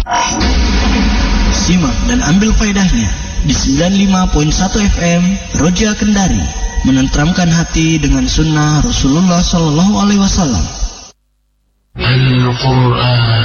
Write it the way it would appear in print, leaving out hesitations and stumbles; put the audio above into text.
Simak dan ambil faedahnya di 95.1 FM Roja Kendari, menenteramkan hati dengan sunnah Rasulullah SAW. Al-Quran.